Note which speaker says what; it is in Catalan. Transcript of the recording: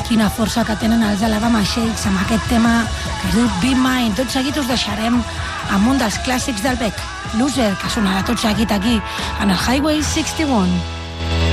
Speaker 1: Quina força que tenen els Alabama Shakes amb aquest tema que es diu Be Mine. Tot seguit us deixarem amb un dels clàssics del Beck, Loser, que sonarà tot seguit aquí en el Highway 61.